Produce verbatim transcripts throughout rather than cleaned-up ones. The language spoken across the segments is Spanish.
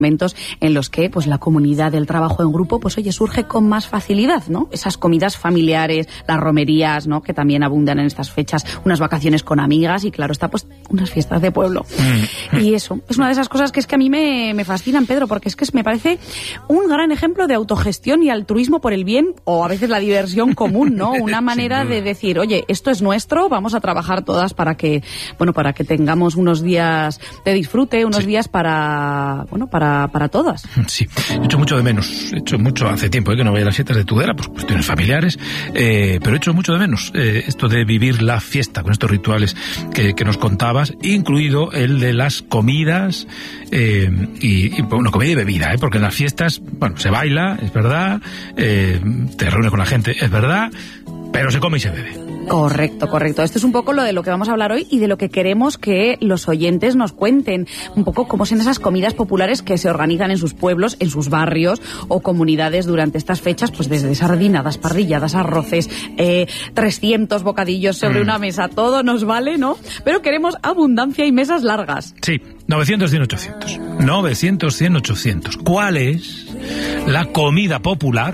momentos en los que pues la comunidad del trabajo en grupo pues oye surge con más facilidad, ¿no? Esas comidas familiares, las romerías, ¿no? Que también abundan en estas fechas, unas vacaciones con amigas y claro está pues unas fiestas de pueblo. Mm. Y eso es una de esas cosas que es que a mí me, me fascinan, Pedro, porque es que me parece un gran ejemplo de autogestión y altruismo por el bien o a veces la diversión común, ¿no? Una manera de decir, oye, esto es nuestro, vamos a trabajar todas para que, bueno, para que tengamos unos días de disfrute, unos sí. días para, bueno, para para todas. Sí, he hecho mucho de menos, he hecho mucho, hace tiempo ¿eh? que no voy a las fiestas de Tudela, pues cuestiones familiares, eh, pero he hecho mucho de menos eh, esto de vivir la fiesta con estos rituales que, que nos contabas, incluido el de las comidas eh, y, y bueno, comida y bebida, ¿eh? Porque en las fiestas, bueno, se baila, es verdad, eh, te reúnes con la gente, es verdad, pero se come y se bebe. Correcto, correcto. Esto es un poco lo de lo que vamos a hablar hoy y de lo que queremos que los oyentes nos cuenten. Un poco cómo son esas comidas populares que se organizan en sus pueblos, en sus barrios o comunidades durante estas fechas, pues desde sardinadas, parrilladas, arroces, eh, trescientos bocadillos sobre mm. una mesa, todo nos vale, ¿no? Pero queremos abundancia y mesas largas. Sí, novecientos, cien, ochocientos. novecientos, cien, ochocientos. ¿Cuál es la comida popular,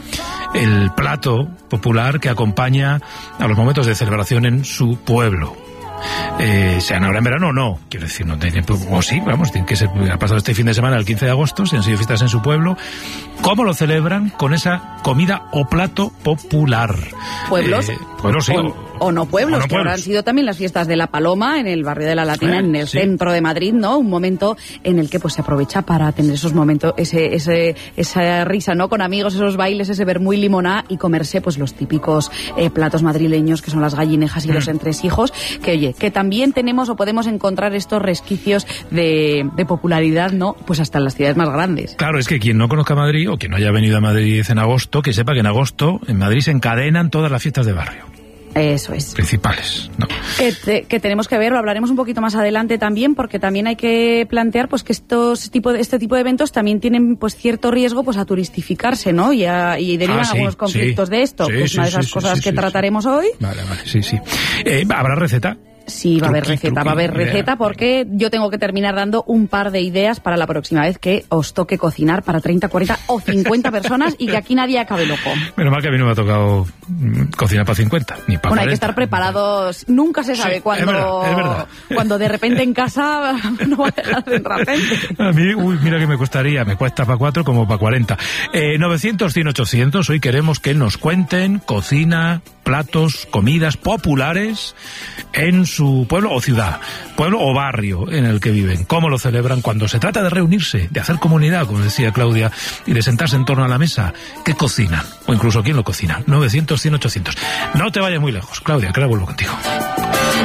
el plato popular que acompaña a los momentos de celebración en su pueblo? Eh, sean ahora en verano o no, quiero decir, no tiene, o sí, vamos, tiene que ser, ha pasado este fin de semana, el quince de agosto, se han sido fiestas en su pueblo. ¿Cómo lo celebran? Con esa comida o plato popular. ¿Pueblos? Eh, pueblos, sí. O, o no pueblos, o no que pueblos. Ahora han sido también las fiestas de la Paloma en el barrio de la Latina, eh, en el sí. centro de Madrid, ¿no? Un momento en el que pues se aprovecha para tener esos momentos, ese, ese, esa risa, ¿no? Con amigos, esos bailes, ese vermú y limoná y comerse pues los típicos eh, platos madrileños que son las gallinejas y mm. los entresijos, que oye, que también tenemos o podemos encontrar estos resquicios de, de popularidad, ¿no? Pues hasta en las ciudades más grandes. Claro, es que quien no conozca Madrid o quien no haya venido a Madrid en agosto, que sepa que en agosto en Madrid se encadenan todas las fiestas de barrio. Eso es. Principales, ¿no? Que, te, que tenemos que ver, lo hablaremos un poquito más adelante también, porque también hay que plantear pues que estos tipo de, este tipo de eventos también tienen pues cierto riesgo pues a turistificarse, ¿no? Y, a, y derivan ah, sí, algunos conflictos sí, de esto, sí, que es sí, una de esas sí, cosas sí, que sí, trataremos sí. hoy. Vale, vale, sí, sí. Eh, ¿Habrá receta? Sí, va a haber receta, va a haber receta porque yo tengo que terminar dando un par de ideas para la próxima vez que os toque cocinar para treinta, cuarenta o cincuenta personas y que aquí nadie acabe loco. Menos mal que a mí no me ha tocado cocinar para cincuenta, ni para Bueno, cuarenta. Hay que estar preparados, nunca se sabe sí, cuando, es verdad, es verdad. cuando de repente en casa no va a dejar de entrar gente. A mí, uy, mira que me costaría, me cuesta para cuatro como para cuarenta. Eh, novecientos, cien, ochocientos, hoy queremos que nos cuenten cocina, platos, comidas populares en su pueblo o ciudad, pueblo o barrio en el que viven. ¿Cómo lo celebran cuando se trata de reunirse, de hacer comunidad, como decía Claudia, y de sentarse en torno a la mesa? ¿Qué cocinan? O incluso quién lo cocina. novecientos, cien, ochocientos. No te vayas muy lejos, Claudia, que ahora vuelvo contigo.